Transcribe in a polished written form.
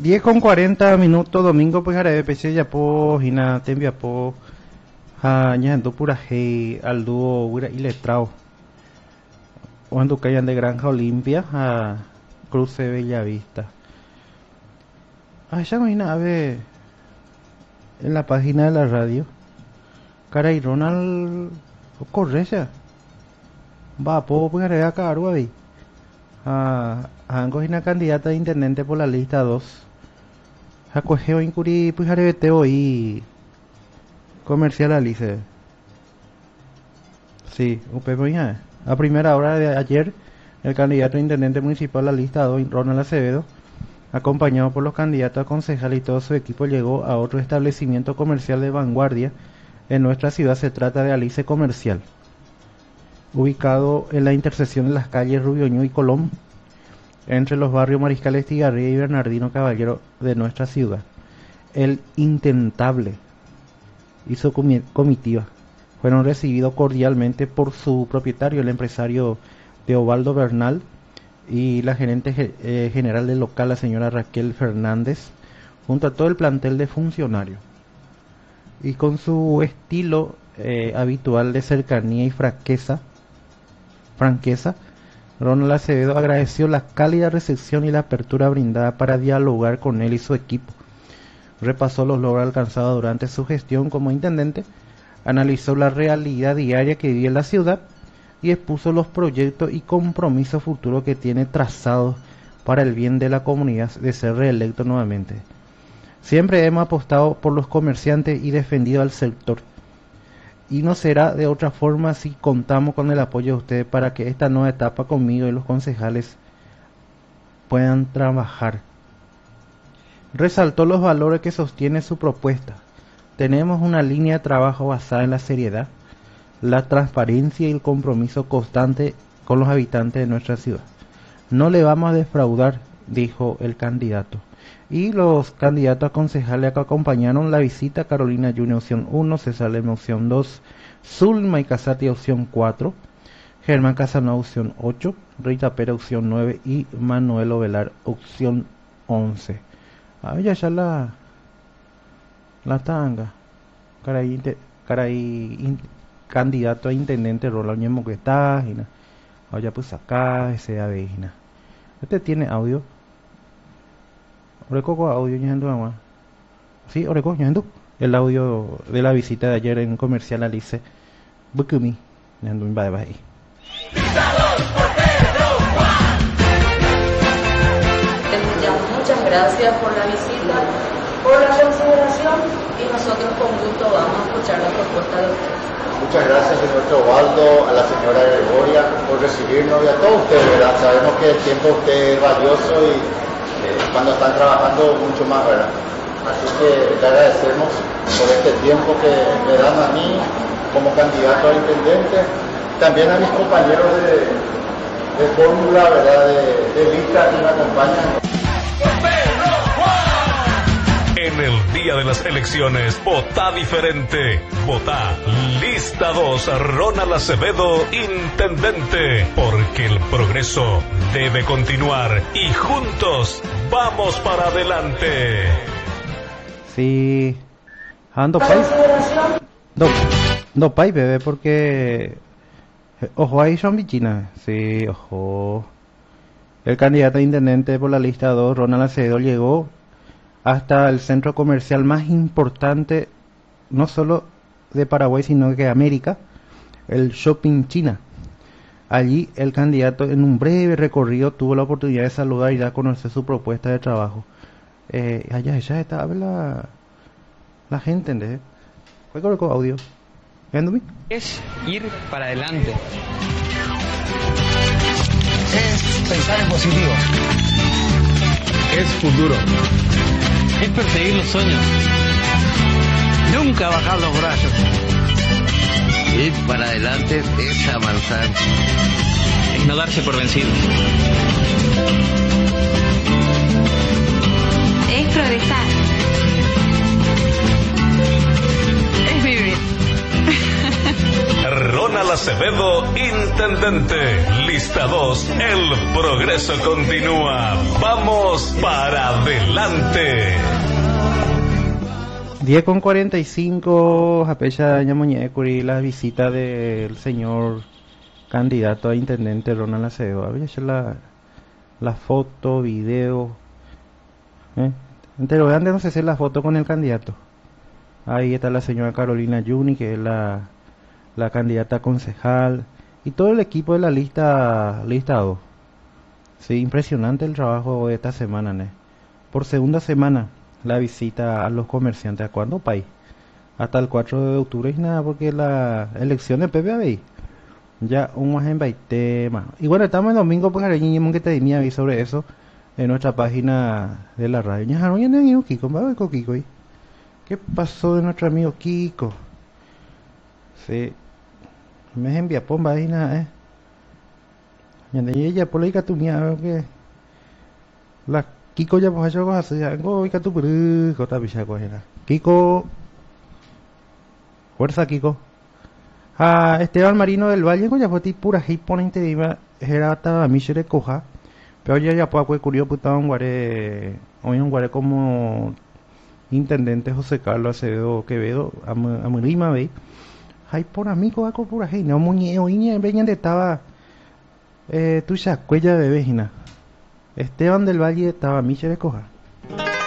10:40 domingo pues haré PC ya po hina tembia po ñando pura hey al dúo huira iletrao cuando cayan de Granja Olimpia a Cruce Bellavista. Ya imagina a ver en la página de la radio caray Ronald Correa va po pues haré acá ahí Angojina candidata de intendente por la lista 2. Acogeo incuri pues arebeteo y comercial alice. Sí, a primera hora de ayer el candidato a intendente municipal a la lista 2, Ronald Acevedo, acompañado por los candidatos a concejal y todo su equipo, llegó a otro establecimiento comercial de vanguardia en nuestra ciudad. Se trata de Alice Comercial, ubicado en la intersección de las calles Rubioño y Colón, entre los barrios Mariscal Estigarribia y Bernardino Caballero de nuestra ciudad. El intentable y su comitiva fueron recibidos cordialmente por su propietario, el empresario Teobaldo Bernal, y la gerente general del local, la señora Raquel Fernández, junto a todo el plantel de funcionarios. Y con su estilo habitual de cercanía y franqueza, Ronald Acevedo agradeció la cálida recepción y la apertura brindada para dialogar con él y su equipo. Repasó los logros alcanzados durante su gestión como intendente, analizó la realidad diaria que vive en la ciudad y expuso los proyectos y compromisos futuros que tiene trazados para el bien de la comunidad de ser reelecto nuevamente. Siempre hemos apostado por los comerciantes y defendido al sector. Y no será de otra forma si contamos con el apoyo de ustedes para que esta nueva etapa conmigo y los concejales puedan trabajar. Resaltó los valores que sostiene su propuesta. Tenemos una línea de trabajo basada en la seriedad, la transparencia y el compromiso constante con los habitantes de nuestra ciudad. No le vamos a defraudar, dijo el candidato. Y los candidatos a concejales que acompañaron la visita: Carolina Junior opción 1, César Lema opción 2, Zulma y Casati opción 4, Germán Casanova opción 8, Rita Pérez opción 9 y Manuel Ovelar opción 11. Ya la tanga. Caray, candidato a intendente Roland Ñemo que está, ya pues acá ese avejina. Este tiene audio. Oreco audio ñando agua. Sí, Oreco ñando. El audio de la visita de ayer en Comercial Alice. Bukumi ñando un bye. Muchas gracias por la visita, por la consideración, y nosotros con gusto vamos a escuchar la propuesta de ustedes. Muchas gracias, señor Teobaldo, a la señora Gregoria por recibirnos y a todos ustedes, ¿verdad? Sabemos que el tiempo de ustedes es valioso y cuando están trabajando mucho más, ¿verdad? Así que le agradecemos por este tiempo que me dan a mí como candidato a intendente, también a mis compañeros de fórmula, ¿verdad? De lista que me acompañan. En el día de las elecciones, vota diferente. Vota lista 2, Ronald Acevedo, intendente. Porque el progreso debe continuar y juntos vamos para adelante. Sí. Ando país. No país, bebé, porque ojo ahí son bichinas. Sí, ojo. El candidato a intendente por la lista 2, Ronald Acevedo, llegó hasta el centro comercial más importante, no solo de Paraguay, sino que de América, el Shopping China. Allí el candidato, en un breve recorrido, tuvo la oportunidad de saludar y dar a conocer su propuesta de trabajo. Allá está la gente, ¿entendés? ¿Cuál con audio? ¿Viéndome? Es ir para adelante. Es pensar en positivo. Es futuro. Es perseguir los sueños. Nunca bajar los brazos. Ir para adelante es avanzar. Es no darse por vencido. Es progresar. Es vivir. Ronald Acevedo, intendente. Lista 2, el progreso continúa. Vamos para adelante. 10:45, a pecha de Ñamoñecuri, la visita del señor candidato a intendente Ronald Acevedo. Voy a hacer la foto, video. Interrogante, no sé si es la foto con el candidato. Ahí está la señora Carolina Yuni, que es la candidata concejal, y todo el equipo de la lista 2. Sí, impresionante el trabajo de esta semana, ¿no? Por segunda semana, la visita a los comerciantes. ¿A cuándo, país? Hasta el 4 de octubre y nada, porque la elección de PPABI ya un más en tema. Y bueno, estamos el domingo, pues que te vi sobre eso en nuestra página de la radio. ¿Qué pasó de nuestro amigo Kiko? Sí, me envía por página, y ella por ahí que tu mía, que la Kiko ya pues yo así, algo que tu cota picha cojera. Kiko, fuerza Kiko. Esteban Marino del Valle, ya fue pura hip ponente diva, era hasta Michelle Coja, pero ya pues curioso puta un guare como intendente José Carlos Acevedo Quevedo, a Murima ve. Hay por amigo con pura gente, no muñeo iña veñan de estaba tu chacuella de vejina. Esteban del Valle estaba Michelle Coja.